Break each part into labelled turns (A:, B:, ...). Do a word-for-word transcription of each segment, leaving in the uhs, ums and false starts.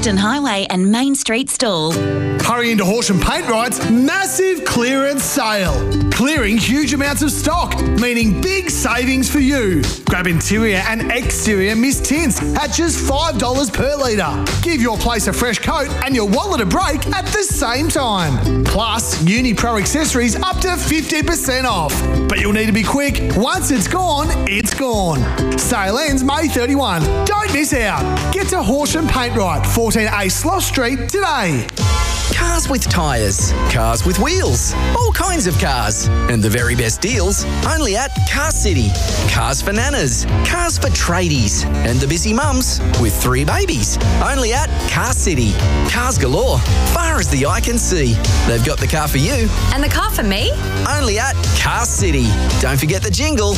A: Western Highway and Main Street Stall.
B: Hurry into Horsham Paint Right's massive clearance sale. Clearing huge amounts of stock, meaning big savings for you. Grab interior and exterior mist tints at just five dollars per litre. Give your place a fresh coat and your wallet a break at the same time. Plus, Uni Pro accessories up to fifty percent off. But you'll need to be quick. Once it's gone, it's gone. Sale ends May thirty-first. Don't miss out. Get to Horsham Paint Right, fourteen A Sloss Street today.
C: Cars with tyres, cars with wheels, all kinds of cars. And the very best deals only at Car City. Cars for nanas, cars for tradies, and the busy mums with three babies. Only at Car City. Cars galore, far as the eye can see. They've got the car for you.
D: And the car for me?
C: Only at Car City. Don't forget the jingle.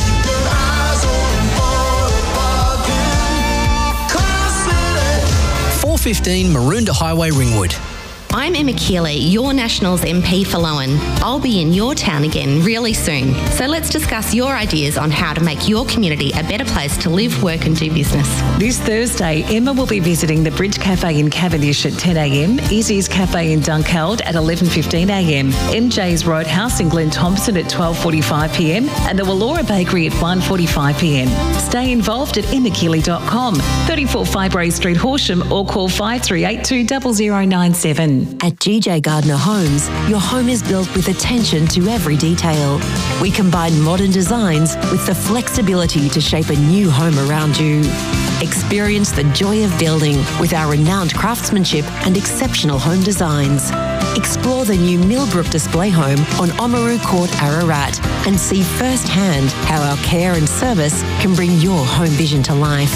C: four fifteen Maroondah Highway, Ringwood.
E: I'm Emma Keeley, your Nationals M P for Lowan. I'll be in your town again really soon. So let's discuss your ideas on how to make your community a better place to live, work and do business.
F: This Thursday, Emma will be visiting the Bridge Cafe in Cavendish at ten a m, Izzy's Cafe in Dunkeld at eleven fifteen a m, M J's Roadhouse in Glen Thompson at twelve forty-five p m and the Wallora Bakery at one forty-five p m. Stay involved at emma keeley dot com, thirty-four Fibrae Street, Horsham, or call five three eight two zero zero nine seven.
G: At G J Gardner Homes, your home is built with attention to every detail. We combine modern designs with the flexibility to shape a new home around you. Experience the joy of building with our renowned craftsmanship and exceptional home designs. Explore the new Millbrook display home on Oamaru Court, Ararat, and see firsthand how our care and service can bring your home vision to life.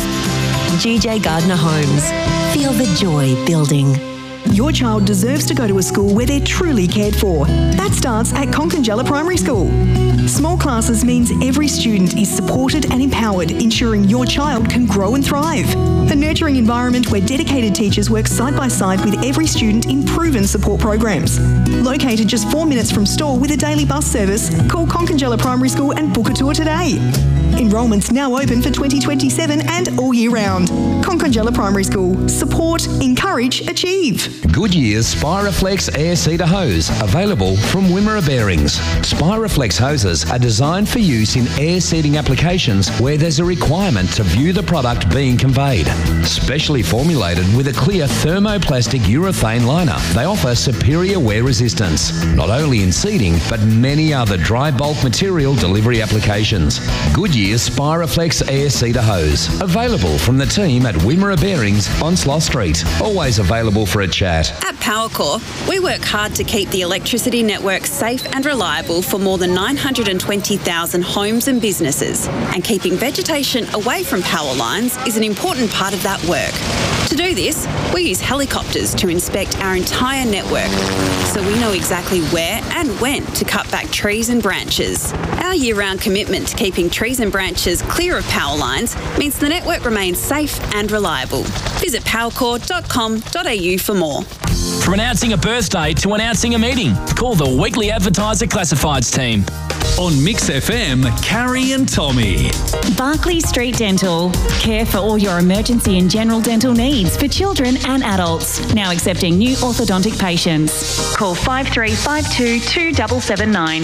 G: G J Gardner Homes. Feel the joy building.
H: Your child deserves to go to a school where they're truly cared for. That starts at Conconjella Primary School. Small classes means every student is supported and empowered, ensuring your child can grow and thrive. A nurturing environment where dedicated teachers work side by side with every student in proven support programs. Located just four minutes from Stawell with a daily bus service, call Conconjella Primary School and book a tour today. Enrolment's now open for twenty twenty-seven and all year round. Conconjella Primary School. Support, encourage, achieve.
I: Goodyear's Spiraflex Air Cedar Hose, available from Wimmera Bearings. Spiraflex hoses are designed for use in air seeding applications where there's a requirement to view the product being conveyed. Specially formulated with a clear thermoplastic urethane liner, they offer superior wear resistance, not only in seeding, but many other dry bulk material delivery applications. Goodyear's Spiraflex Air Cedar Hose, available from the team at Wimmera Bearings on Sloss Street. Always available for a chat.
J: At Powercore, we work hard to keep the electricity network safe and reliable for more than nine hundred twenty thousand homes and businesses. And keeping vegetation away from power lines is an important part of that work. To do this, we use helicopters to inspect our entire network, so we know exactly where and when to cut back trees and branches. Our year-round commitment to keeping trees and branches clear of power lines means the network remains safe and reliable. Visit powercore dot com dot a u for more.
K: From announcing a birthday to announcing a meeting, call the Weekly Advertiser Classifieds team.
L: On Mix F M, Carrie and Tommy.
A: Barclay Street Dental. Care for all your emergency and general dental needs for children and adults. Now accepting new orthodontic patients. Call five three five two two seven seven nine.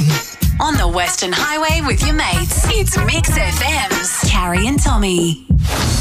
D: On the Western Highway with your mates, it's Mix F M's Carrie and Tommy.